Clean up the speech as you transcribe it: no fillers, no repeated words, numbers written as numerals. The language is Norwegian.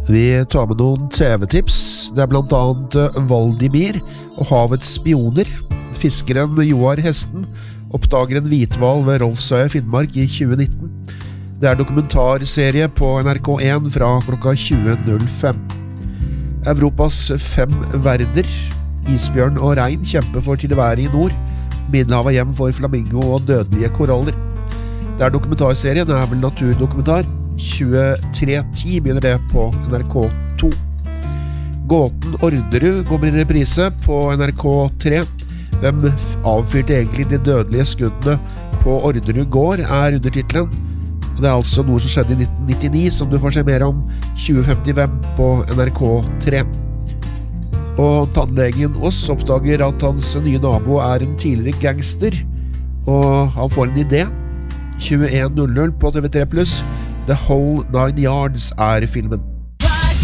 Vi tar med noen TV-tips. Det blant annet Valdimir og havets spioner. Fiskeren Joar Hesten oppdager en hvithval ved Rolfsøya, Finnmark i 2019. Det dokumentarserie på NRK1 fra klokka 20.05. Europas 5 verder, isbjørn og rein kjemper for tilværet i nord. Middelhavet hjem for flamingo og dødelige koraller. Det dokumentarserien vel naturdokumentar. 23.10 begynner det på NRK2. Gåten Orderud kommer i reprise på NRK3. Hvem avfyrte egentlig de dødelige skuddene på Orderud gård undertitlen. Det altså noe som skjedde i 1999 som du får se mer om 2055 på NRK3. Og tannlegen Oss oppdager at hans nye nabo en tidligere gangster, og han får en idé. 21.00 på TV3+. The Whole Nine Yards filmen.